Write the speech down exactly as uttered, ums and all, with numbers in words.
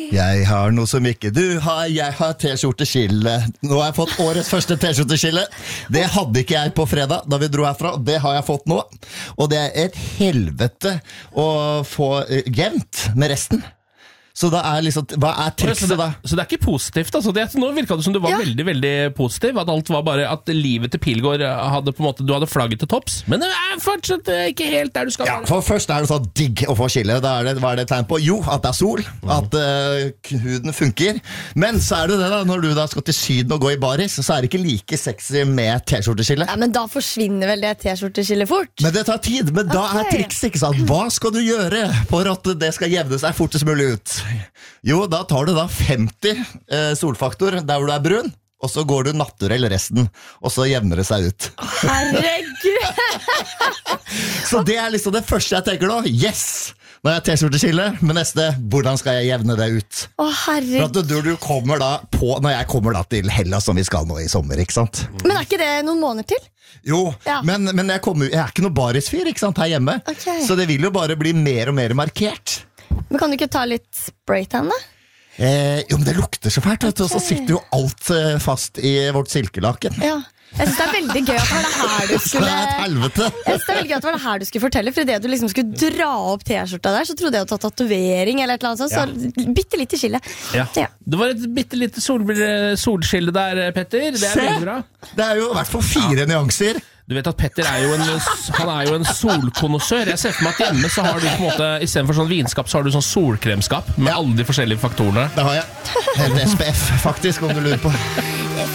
Jeg har noe som ikke du har. Jeg har T-skjorteskille. Nå har jeg fått årets første T-skjorteskille. Det hadde ikke jeg på fredag da vi dro herfra. Det har jeg fått nå. Og det er et helvete å få jevnt med resten. Så da er liksom, hva er trikset da? Så det er ikke positivt, altså. Det, nå virket det som du var ja. veldig, veldig positiv. At alt var bare, at livet til Pilgaard hadde på en måte, du hadde flagget til topps. Men det er fortsatt ikke helt der du skal ja, være. For først er det så digg å få skille. Da er det, hva er det tegn på? Jo, at det er sol. At uh, huden funker. Men så er det det da, når du da skal til Syden og gå i baris, så er det ikke like sexy med T-skjorteskille. Ja, men da forsvinner vel det T-skjorteskillet fort? Men det tar tid. Men da okay. er trikset, ikke sant? Hva skal du gjøre for at det skal jevne seg fortest mulig ut? Jo, da tar du da femti eh, solfaktor der hvor du er brun, og så går du naturell resten, og så jevner det seg ut. Herregud! Så det er liksom det første jeg tenker nå. Yes! Nå er jeg T-skjorteskille, men neste, hvordan skal jeg jevne det ut? Å, herregud. For at du, du kommer da på, når jeg kommer da til Hellas som vi skal nå i sommer, ikke sant? Men er ikke det noen måneder til? Jo, ja. men, men jeg, kommer, jeg er ikke noe barisfyr, ikke sant, her hjemme. Okay. Så det vil jo bare bli mer og mer markert. Men kan du ikke ta litt spraytan da? Eh, jo, men det lukter så fælt, vet du, okay. Og så sitter jo alt eh, fast i vårt silkelaken. Ja. Jeg synes det er veldig gøy at det var det her du skulle Det er et helvete. Jeg synes det er veldig gøy at det var det her du skulle fortelle. For i det du liksom skulle dra opp T-skjorta der, så trodde jeg å ta tatovering eller et eller annet sånt. Så ja. bitte litt i skille ja. ja. Det var et bitte litt sol, solskille der, Petter. Det er Se, veldig bra. Det er jo i hvert fall fire ja. nyanser. Du vet at Petter er jo en, han er jo en solkonnoissør. Jeg ser for meg at hjemme så har du på en måte, i stedet for sånn vinskap, så har du sånn solkremskap med ja. alle de forskjellige faktorene. Det har jeg. En S P F faktisk, om du lurer på.